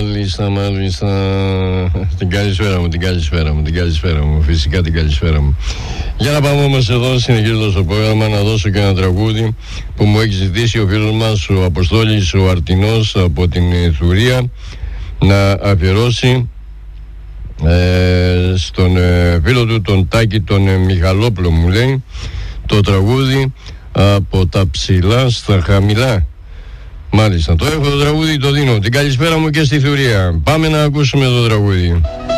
Μάλιστα. Την καλησπέρα μου. Φυσικά την καλησπέρα μου. Για να πάμε όμως εδώ, συνεχίζοντας το πρόγραμμα, να δώσω και ένα τραγούδι που μου έχει ζητήσει ο φίλος μας, ο Αποστόλης, ο Αρτινός από την Θουρία, να αφιερώσει στον φίλο του, τον Τάκη, τον Μιχαλόπουλο, μου λέει, το τραγούδι από τα ψηλά στα χαμηλά. Μάλιστα, το έχω το τραγούδι, το δίνω. Την καλησπέρα μου και στη Θουρία. Πάμε να ακούσουμε το τραγούδι.